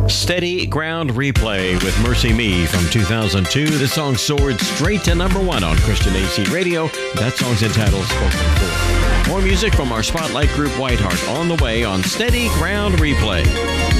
Steady Ground Replay with Mercy Me from 2002. This song soared straight to number one on Christian AC Radio. That song's entitled Spoken For. More music from our Spotlight group Whiteheart on the way on Steady Ground Replay.